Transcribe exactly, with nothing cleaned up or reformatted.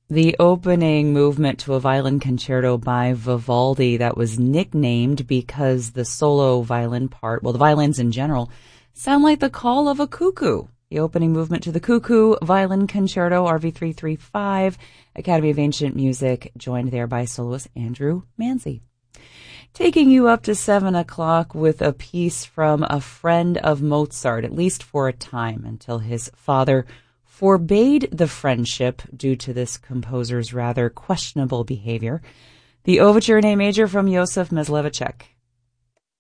The opening movement to a violin concerto by Vivaldi that was nicknamed because the solo violin part, well, the violins in general, sound like the call of a cuckoo. The opening movement to the Cuckoo Violin Concerto, R V three thirty-five, Academy of Ancient Music, joined there by soloist Andrew Manzi. Taking you up to seven o'clock with a piece from a friend of Mozart, at least for a time, until his father forbade the friendship due to this composer's rather questionable behavior. The Overture in A Major from Josef Mysliveček.